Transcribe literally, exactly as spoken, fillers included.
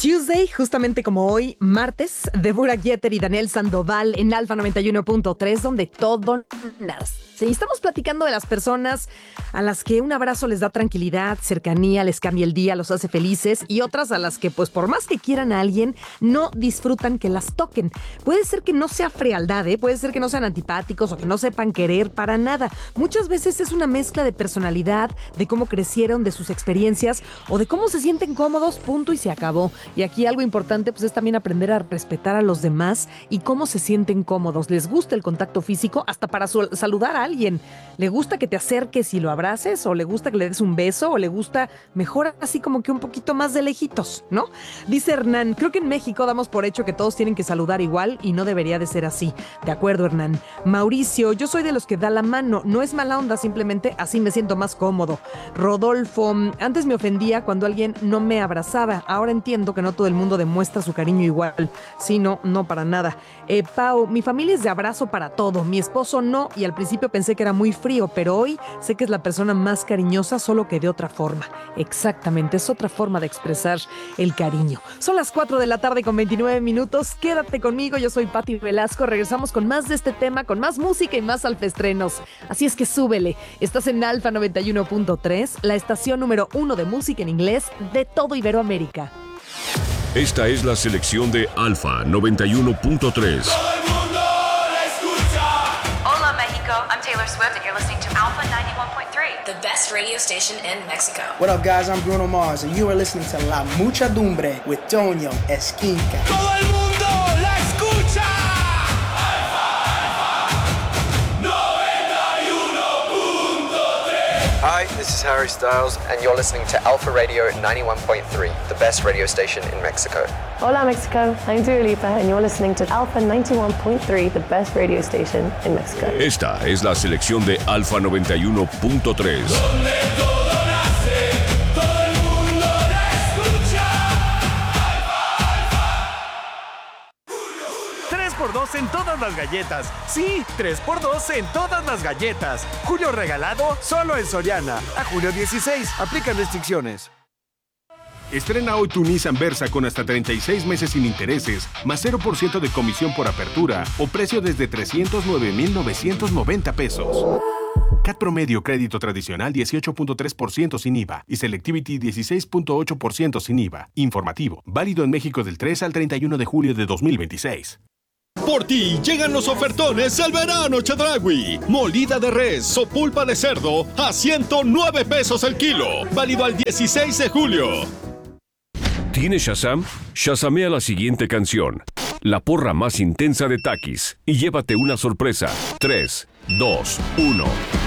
Tuesday, justamente como hoy, martes, de Burak Yeter y Daniel Sandoval en Alfa noventa y uno punto tres, donde todo nace. Sí, estamos platicando de las personas a las que un abrazo les da tranquilidad, cercanía, les cambia el día, los hace felices, y otras a las que, pues por más que quieran a alguien, no disfrutan que las toquen. Puede ser que no sea frialdad, ¿eh? Puede ser que no sean antipáticos o que no sepan querer para nada. Muchas veces es una mezcla de personalidad, de cómo crecieron, de sus experiencias o de cómo se sienten cómodos, punto y se acabó. Y aquí algo importante pues es también aprender a respetar a los demás y cómo se sienten cómodos. ¿Les gusta el contacto físico? Hasta para su- saludar a alguien. ¿Le gusta que te acerques y lo abraces? ¿O le gusta que le des un beso? ¿O le gusta mejor así como que un poquito más de lejitos, ¿no? Dice Hernán, creo que en México damos por hecho que todos tienen que saludar igual y no debería de ser así. De acuerdo, Hernán. Mauricio, yo soy de los que da la mano. No es mala onda, simplemente así me siento más cómodo. Rodolfo, antes me ofendía cuando alguien no me abrazaba. Ahora entiendo que no todo el mundo demuestra su cariño igual. Sí, no, no para nada. Eh, Pau, mi familia es de abrazo para todo. Mi esposo no, y al principio pensé que era muy frío, pero hoy sé que es la persona más cariñosa, solo que de otra forma. Exactamente, es otra forma de expresar el cariño. Son las cuatro de la tarde con veintinueve minutos. Quédate conmigo, yo soy Pati Velasco. Regresamos con más de este tema, con más música y más alfestrenos. Así es que súbele. Estás en Alfa noventa y uno punto tres, la estación número uno de música en inglés de todo Iberoamérica. Esta es la selección de Alfa noventa y uno punto tres. Hola, Mexico. I'm Taylor Swift, and you're listening to Alpha ninety-one point three, the best radio station in Mexico. What up, guys? I'm Bruno Mars, and you are listening to La Muchadumbre with Toño Esquinca. ¡Todo el mundo la escucha! Hi, this is Harry Styles, and you're listening to Alpha Radio ninety-one point three, the best radio station in Mexico. Hola Mexico, I'm Dua Lipa and you're listening to Alpha ninety-one point three, the best radio station in Mexico. Esta es la selección de Alfa noventa y uno punto tres. Donde todo nace, todo el mundo la escucha. tres por dos en todas las galletas. Sí, tres por dos en todas las galletas. Julio regalado solo en Soriana. A julio dieciséis. Aplican restricciones. Estrena hoy tu Nissan Versa con hasta treinta y seis meses sin intereses, más cero por ciento de comisión por apertura o precio desde trescientos nueve mil novecientos noventa pesos. C A T promedio crédito tradicional dieciocho punto tres por ciento sin I V A y Selectivity dieciséis punto ocho por ciento sin I V A. Informativo. Válido en México del tres al treinta y uno de julio de dos mil veintiséis. Por ti llegan los ofertones al verano Chedraui. Molida de res o pulpa de cerdo a ciento nueve pesos el kilo. Válido al dieciséis de julio. ¿Tienes Shazam? Shazamea la siguiente canción. La porra más intensa de Takis. Y llévate una sorpresa. tres, dos, uno.